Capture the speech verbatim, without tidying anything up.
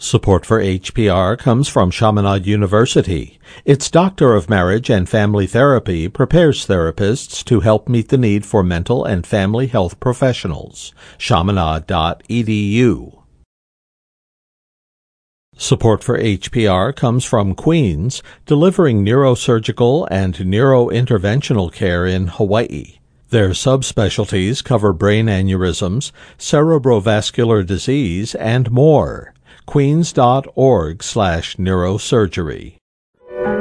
Support for H P R comes from Chaminade University. Its Doctor of Marriage and Family Therapy prepares therapists to help meet the need for mental and family health professionals. chaminade dot e d u. Support for H P R comes from Queens, delivering neurosurgical and neurointerventional care in Hawaii. Their subspecialties cover brain aneurysms, cerebrovascular disease, and more. queens dot org slash neurosurgery.